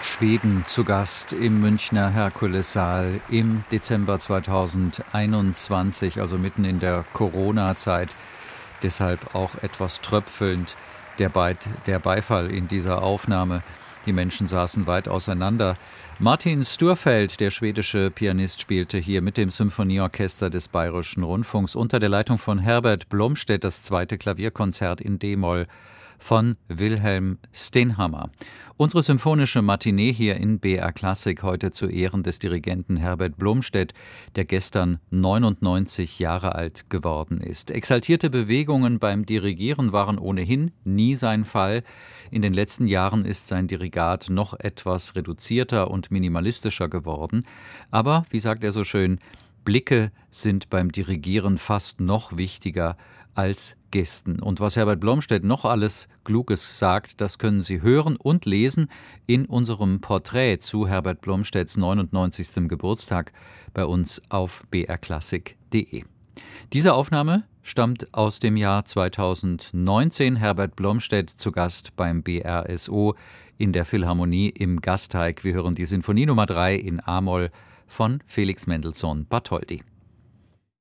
Schweden zu Gast im Münchner Herkulessaal im Dezember 2021, also mitten in der Corona-Zeit. Deshalb auch etwas tröpfelnd der Beifall in dieser Aufnahme. Die Menschen saßen weit auseinander. Martin Sturfeld, der schwedische Pianist, spielte hier mit dem Symphonieorchester des Bayerischen Rundfunks unter der Leitung von Herbert Blomstedt das zweite Klavierkonzert in D-Moll von Wilhelm Stenhammar. Unsere symphonische Matinee hier in BR Klassik heute zu Ehren des Dirigenten Herbert Blomstedt, der gestern 99 Jahre alt geworden ist. Exaltierte Bewegungen beim Dirigieren waren ohnehin nie sein Fall. In den letzten Jahren ist sein Dirigat noch etwas reduzierter und minimalistischer geworden. Aber, wie sagt er so schön, Blicke sind beim Dirigieren fast noch wichtiger als Gesten. Und was Herbert Blomstedt noch alles Kluges sagt, das können Sie hören und lesen in unserem Porträt zu Herbert Blomstedts 99. Geburtstag bei uns auf brklassik.de. Diese Aufnahme stammt aus dem Jahr 2019. Herbert Blomstedt zu Gast beim BRSO in der Philharmonie im Gasteig. Wir hören die Sinfonie Nummer 3 in A-Moll von Felix Mendelssohn Bartholdy.